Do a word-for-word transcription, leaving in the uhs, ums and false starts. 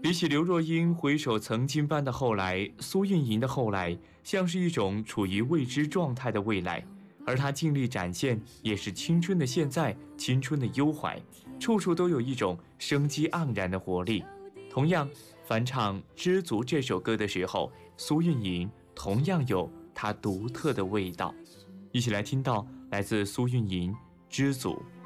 比起刘若英回首曾经般的后来，苏运莹的后来像是一种处于未知状态的未来，而她尽力展现也是青春的现在，青春的忧怀，处处都有一种生机盎然的活力。同样，翻唱《知足》这首歌的时候，苏运莹同样有她独特的味道。一起来听到来自苏运莹《知足》。